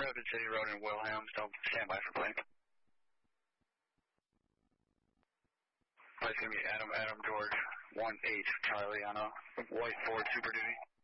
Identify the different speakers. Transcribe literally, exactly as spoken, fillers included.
Speaker 1: Rapid City Road in Wilhelms, don't stand by for plane. It's going to be Adam, Adam, George, one eight, Charlie on a white Ford Super Duty.